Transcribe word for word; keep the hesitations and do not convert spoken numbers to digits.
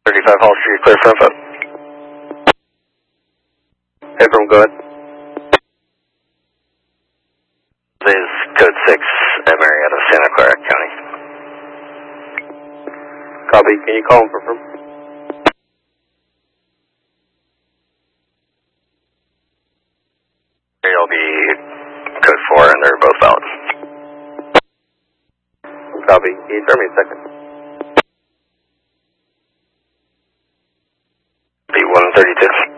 thirty-five Hall Street, clear for info. Hey, from go ahead. This is code six, Emery out of Santa Clara County. Copy, can you call and confirm? It'll be code four and they're both valid. Copy, can you turn me a second? Be one thirty-two.